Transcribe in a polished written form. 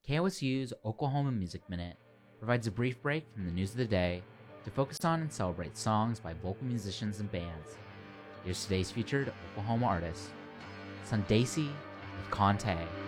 KOSU's Oklahoma Music Minute provides a brief break from the news of the day to focus on and celebrate songs by local musicians and bands. Here's today's featured Oklahoma artist, Sundasi with Conte.